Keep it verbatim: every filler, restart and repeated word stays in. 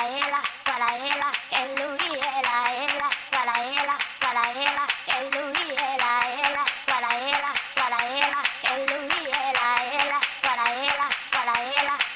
ela, para ela, é Luí, ela, ela, para ela, para ela, é Luí, ela, ela, para ela, para ela, é Luí, ela, ela, para ela, para ela.